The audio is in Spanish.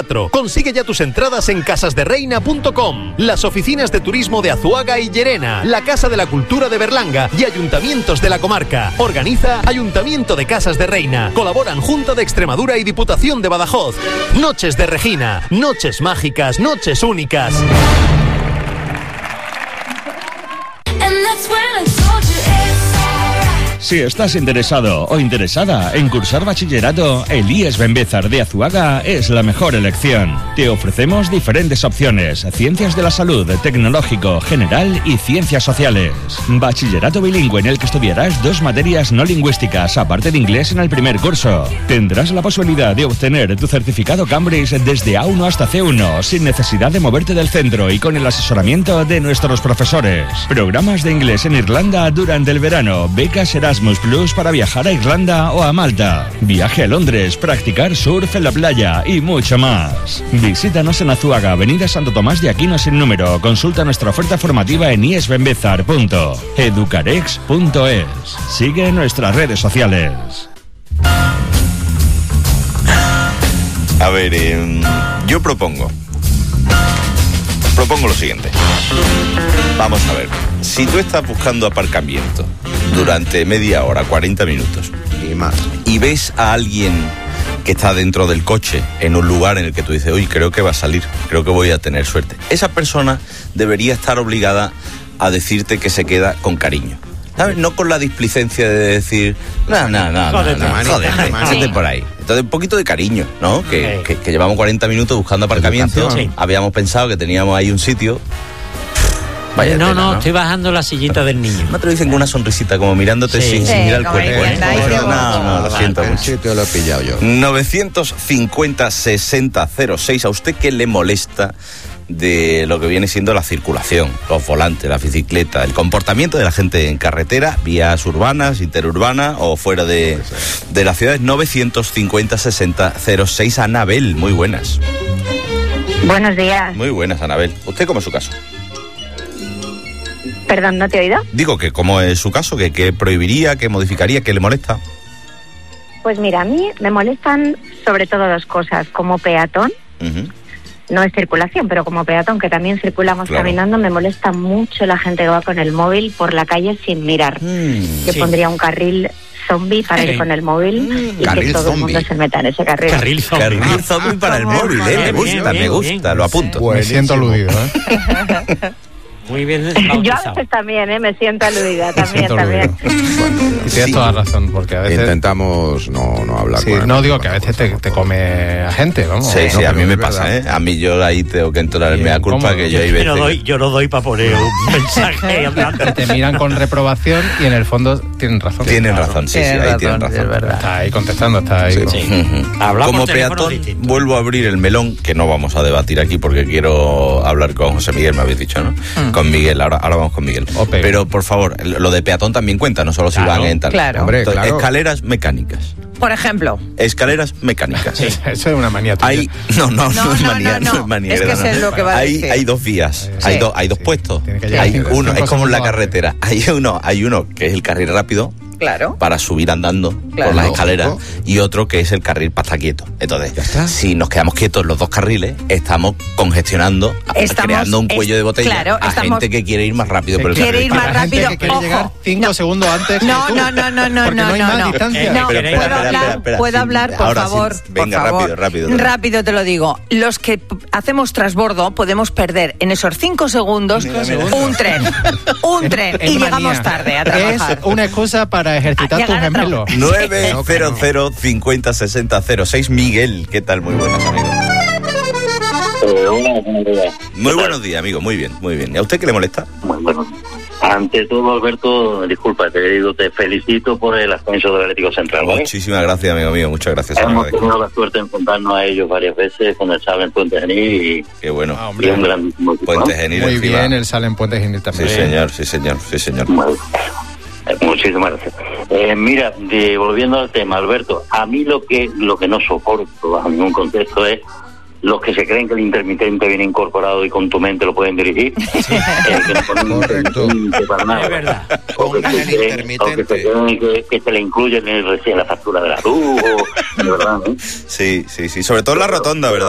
Consigue ya tus entradas en casasdereina.com. Las oficinas de turismo de Azuaga y Llerena, la Casa de la Cultura de Berlanga y ayuntamientos de la comarca. Organiza Ayuntamiento de Casas de Reina. Colaboran Junta de Extremadura y Diputación de Badajoz. Noches de Regina, noches mágicas, noches únicas. Si estás interesado o interesada en cursar bachillerato, el IES Benbézar de Azuaga es la mejor elección. Te ofrecemos diferentes opciones: ciencias de la salud, tecnológico, general y ciencias sociales. Bachillerato bilingüe en el que estudiarás 2 materias no lingüísticas, aparte de inglés en el primer curso. Tendrás la posibilidad de obtener tu certificado Cambridge desde A1 hasta C1, sin necesidad de moverte del centro y con el asesoramiento de nuestros profesores. Programas de inglés en Irlanda durante el verano, becas Erasmus Plus para viajar a Irlanda o a Malta, viaje a Londres, practicar surf en la playa y mucho más. Visítanos en Azuaga, Avenida Santo Tomás de Aquino sin número. Consulta nuestra oferta formativa en iesbenbezar.educarex.es. Sigue nuestras redes sociales. A ver, yo propongo lo siguiente. Vamos a ver. Si tú estás buscando aparcamiento durante media hora, 40 minutos y más, y ves a alguien que está dentro del coche en un lugar en el que tú dices, uy, creo que va a salir, creo que voy a tener suerte, esa persona debería estar obligada a decirte que se queda con cariño, ¿sabes? No con la displicencia de decir, no, jódete por ahí. Entonces, un poquito de cariño, ¿no? Que llevamos 40 minutos buscando aparcamiento. Sí. Habíamos pensado que teníamos ahí un sitio. Vaya no, tela, ¿no? Estoy bajando la sillita del niño. No te lo dicen con una sonrisita, como mirándote sin mirar el cuerpo. No, lo siento mucho. Sí, te lo he pillado yo. 950-60-06. ¿A usted qué le molesta de lo que viene siendo la circulación, los volantes, la bicicleta, el comportamiento de la gente en carretera, vías urbanas, interurbanas o fuera de las ciudades? 950-60-06. Anabel, muy buenas. Buenos días. Muy buenas, Anabel. ¿Usted cómo es su caso? Perdón, ¿no te he oído? Digo que cómo es su caso, que prohibiría, que modificaría, que le molesta. Pues mira, a mí me molestan sobre todo 2 cosas. Como peatón, no es circulación, pero como peatón, que también circulamos caminando, me molesta mucho la gente que va con el móvil por la calle sin mirar. Yo pondría un carril zombie para ir con el móvil y que todo el mundo se meta en ese carril. Carril zombie para el móvil, me gusta, lo apunto. Me siento aludido, Muy bien. Yo a veces también, me siento aludida, también. Bueno, y tienes toda razón, porque a veces... Intentamos no hablar con él. No, digo que a veces te come a gente, vamos. Sí, a mí me pasa, A mí yo ahí tengo que entrar en mea culpa, que yo hay veces... Yo no doy para poner un mensaje hablando. Te miran con reprobación y en el fondo tienen razón. Tienen razón, sí, ahí tienen razón. Es verdad. Está ahí contestando, está ahí. Como peatón, vuelvo a abrir el melón, que no vamos a debatir aquí porque quiero hablar con José Miguel, me habéis dicho, ¿no? Con Miguel, ahora vamos con Miguel. Pero por favor, lo de peatón también cuenta, no solo si van en tal. Claro. Hombre, claro. Escaleras mecánicas. Por ejemplo. Escaleras mecánicas. Sí, eso es una manía tuya. No es manía. Es que sé lo que va a decir. Hay 2 vías, sí. hay 2 puestos. Hay uno, es como en la carretera. Hay uno que es el carril rápido. Claro. Para subir andando por las escaleras, y otro que es el carril para estar quieto. Entonces, si nos quedamos quietos los 2 carriles, estamos congestionando, creando un cuello de botella a gente que quiere ir más rápido por el carril. Quiere ir más rápido. Que quiere llegar 5 segundos antes. No. ¿Puedo hablar, por favor? Venga, por favor. rápido. Rápido te lo digo. Los que hacemos transbordo podemos perder en esos 5 segundos un tren. Y llegamos tarde a trabajar. Es una excusa para ejercitar tus gemelos. 950-60-06. Miguel, ¿qué tal? Muy buenas, amigo. Muy buenos días, amigo. Muy bien. ¿Y a usted qué le molesta? Muy bueno. Ante todo, Alberto, disculpa, te felicito por el ascenso del Atlético Central, ¿vale? Muchísimas gracias, amigo mío. Muchas gracias. Hemos tenido la suerte de enfrentarnos a ellos varias veces con el Sal en Puente Genil y... Qué bueno. Y un grandísimo equipo, Puente Genil. Muy bien, el Sal en Puente Genil también. Sí, señor. Bueno, muchísimas gracias. Mira, volviendo al tema, Alberto, a mí lo que no soporto bajo ningún contexto es los que se creen que el intermitente viene incorporado y con tu mente lo pueden dirigir. Que no ponen intermitente para nada. Es verdad. O que se creen que se le incluyen en la factura de la luz, de verdad, ¿no? Sí. Sobre todo en la rotonda, ¿verdad?